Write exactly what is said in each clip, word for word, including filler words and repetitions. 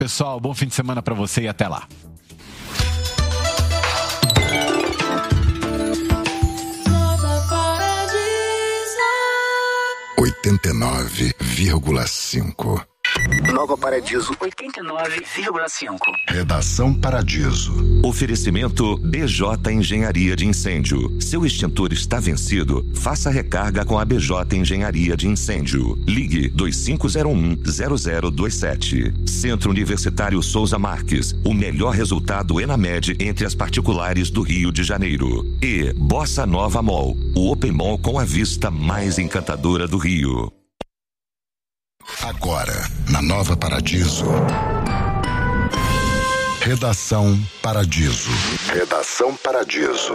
Pessoal, bom fim de semana para você e até lá. oitenta e nove vírgula cinco. Nova Paradiso oitenta e nove vírgula cinco. Redação Paradiso. Oferecimento B J Engenharia de Incêndio. Seu extintor está vencido? Faça recarga com a B J Engenharia de Incêndio. Ligue dois cinco zero um zero zero dois sete. Centro Universitário Souza Marques. O melhor resultado Enamed entre as particulares do Rio de Janeiro. E Bossa Nova Mall. O Open Mall com a vista mais encantadora do Rio. Agora, na Nova Paradiso. Redação Paradiso. Redação Paradiso.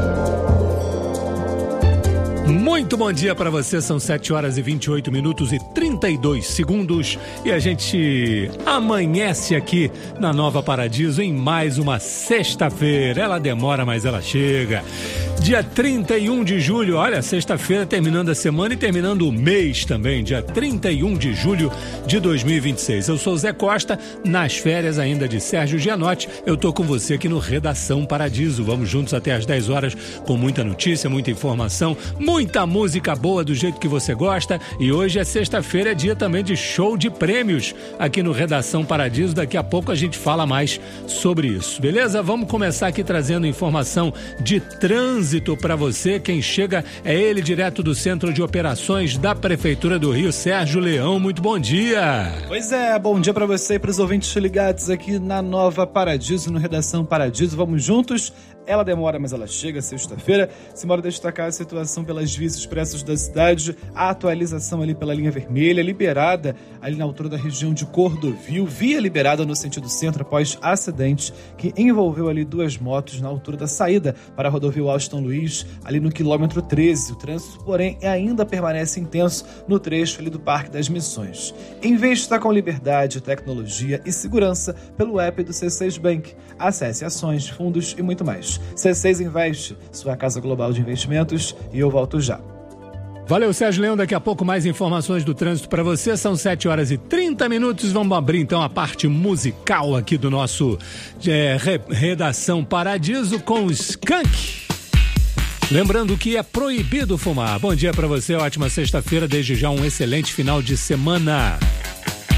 Muito bom dia para você, são sete horas e vinte e oito minutos e trinta e dois segundos e a gente amanhece aqui na Nova Paradiso em mais uma sexta-feira. Ela demora, mas ela chega. Dia trinta e um de julho, olha, sexta-feira terminando a semana e terminando o mês também, dia trinta e um de julho de dois mil e vinte e seis. Eu sou o Zé Costa, nas férias ainda de Sérgio Gianotti, eu tô com você aqui no Redação Paradiso. Vamos juntos até às dez horas com muita notícia, muita informação, muita música boa do jeito que você gosta. E hoje é sexta-feira, é dia também de show de prêmios aqui no Redação Paradiso. Daqui a pouco a gente fala mais sobre isso, beleza? Vamos começar aqui trazendo informação de trânsito para você. Quem chega é ele, direto do Centro de Operações da Prefeitura do Rio, Sérgio Leão. Muito bom dia. Pois é, bom dia para você e para os ouvintes ligados aqui na Nova Paradiso, no Redação Paradiso. Vamos juntos. Ela demora, mas ela chega sexta-feira. Simbora destacar a situação pelas vias expressas da cidade, a atualização ali pela linha vermelha, liberada ali na altura da região de Cordovil, via liberada no sentido centro após acidente que envolveu ali duas motos na altura da saída para a rodovia Washington Luiz, ali no quilômetro treze. O trânsito, porém, ainda permanece intenso no trecho ali do Parque das Missões. Invista com liberdade, tecnologia e segurança pelo app do C seis Bank. Acesse ações, fundos e muito mais. C seis Investe, sua casa global de investimentos, e eu volto já. Valeu, Sérgio Leão. Daqui a pouco mais informações do trânsito para você. São sete horas e trinta minutos. Vamos abrir então a parte musical aqui do nosso é, Redação Paradiso com o Skank. Lembrando que é proibido fumar. Bom dia para você, ótima sexta-feira. Desde já um excelente final de semana.